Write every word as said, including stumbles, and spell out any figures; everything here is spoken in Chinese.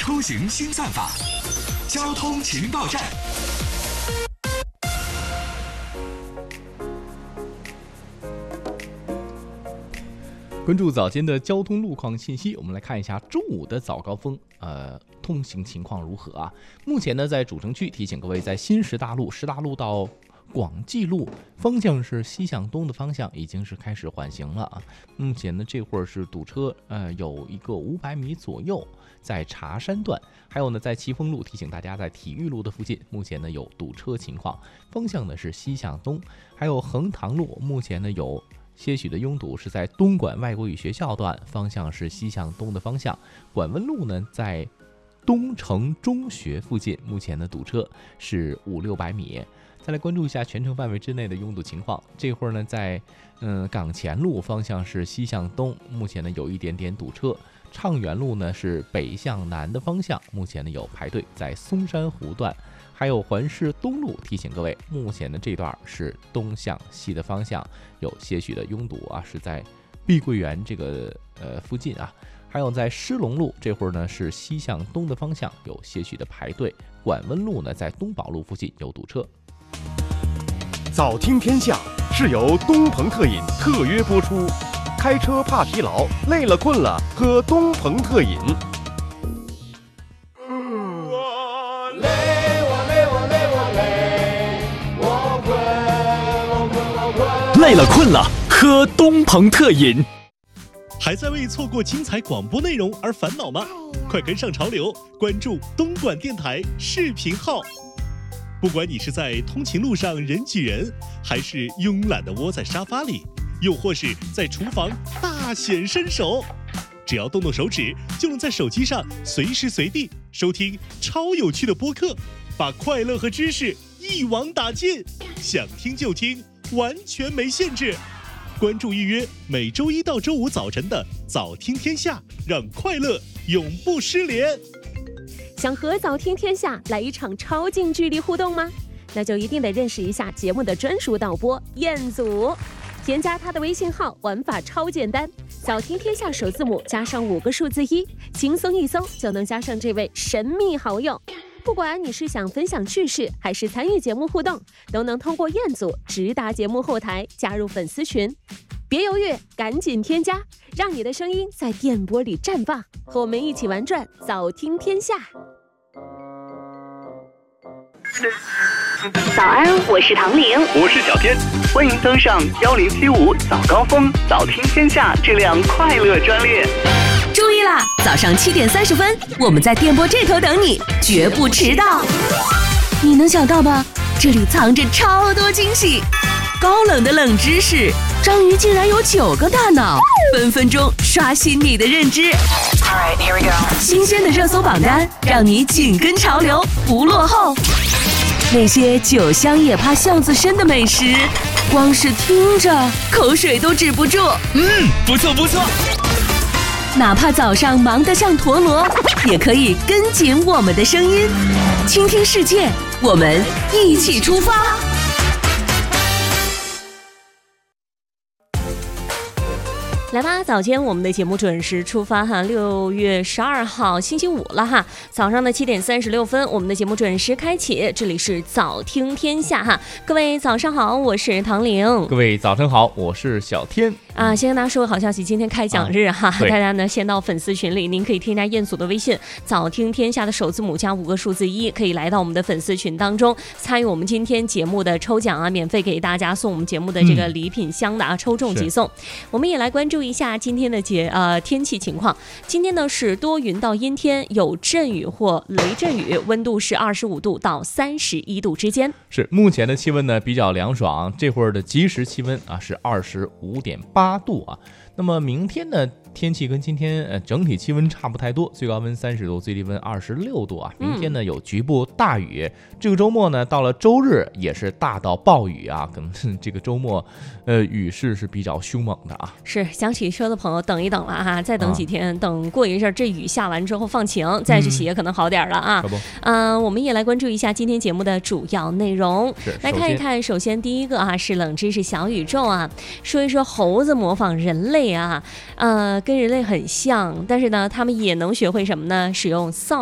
出行新算法，交通情报站。 关注早间的交通路况信息，我们来看一下中午的早高峰，呃，通行情况如何啊？目前呢，在主城区提醒各位，在新石大路、石大路到广济路方向是西向东的方向，已经是开始缓行了啊。目前呢，这会儿是堵车，呃，有一个五百米左右，在茶山段，还有呢，在奇峰路提醒大家，在体育路的附近，目前呢有堵车情况，方向呢是西向东，还有横塘路，目前呢有些许的拥堵是在东莞外国语学校段，方向是西向东的方向。管温路呢在东城中学附近，目前的堵车是五六百米。再来关注一下全程范围之内的拥堵情况。这会儿呢，在嗯港前路方向是西向东，目前呢有一点点堵车。畅园路呢是北向南的方向，目前呢有排队在松山湖段。还有环市东路提醒各位，目前的这段是东向西的方向，有些许的拥堵啊，是在碧桂园这个呃附近啊。还有在狮龙路这会儿呢是西向东的方向，有些许的排队。管温路呢在东宝路附近有堵车。 早听天下是由东鹏特饮特约播出，开车怕疲劳，累了困了喝东鹏特饮。 累了困了喝东鹏特饮。还在为错过精彩广播内容而烦恼吗？快跟上潮流，关注东莞电台视频号。不管你是在通勤路上人挤人，还是慵懒地窝在沙发里，又或是在厨房大显身手，只要动动手指，就能在手机上随时随地收听超有趣的播客，把快乐和知识一网打尽，想听就听，完全没限制。关注预约每周一到周五早晨的早听天下，让快乐永不失联。 想和早听天下来一场超近距离互动吗？那就一定得认识一下节目的专属导播彦祖。添加他的微信号，玩法超简单，早听天下首字母加上五个数字一，轻松一搜就能加上这位神秘好友。不管你是想分享趣事，还是参与节目互动，都能通过彦祖直达节目后台加入粉丝群。别犹豫，赶紧添加，让你的声音在电波里绽放，和我们一起玩转早听天下。 早安，我是唐玲， 我是小天，欢迎登上幺零七五早高峰早听天下这辆快乐专列。 注意啦，早上七点三十分，我们在电波这头等你，绝不迟到。你能想到吧？这里藏着超多惊喜，高冷的冷知识，章鱼竟然有九个大脑，分分钟刷新你的认知。 Alright, here we go. 新鲜的热搜榜单，让你紧跟潮流，不落后。那些酒香也怕巷子深的美食，光是听着口水都止不住。 嗯，不错不错。 哪怕早上忙得像陀螺，也可以跟紧我们的声音，倾听世界，我们一起出发。 来吧，早间我们的节目准时出发哈，六月十二号星期五了哈，早上的七点三十六分，我们的节目准时开启，这里是早听天下哈，各位早上好，我是唐玲， 各位早晨好，我是小天。 啊，先跟大家说个好消息，今天开奖日哈， 啊、 大家呢先到粉丝群里，您可以添加彦祖的微信，早听天下的首字母加五个数字一，可以来到我们的粉丝群当中，参与我们今天节目的抽奖啊，免费给大家送我们节目的这个礼品箱的啊，嗯、抽中即送。我们也来关注一下今天的节呃天气情况。今天呢是多云到阴天，有阵雨或雷阵雨，温度是二十五度到三十一度之间。 是目前的气温呢比较凉爽，这会儿的即时气温啊是二十五点八度啊。那么明天呢，天气跟今天呃整体气温差不太多，最高温三十度，最低温二十六度啊。明天呢有局部大雨，嗯、这个周末呢到了周日也是大到暴雨啊，可能这个周末呃雨势是比较凶猛的啊。 是想骑车的朋友等一等了啊，再等几天，啊、等过一阵这雨下完之后放晴，再去骑也可能好点了啊。嗯、呃，我们也来关注一下今天节目的主要内容，来看一看。首先第一个啊是冷知识小宇宙啊，说一说猴子模仿人类啊，呃，跟人类很像，但是呢，他们也能学会什么呢？使用扫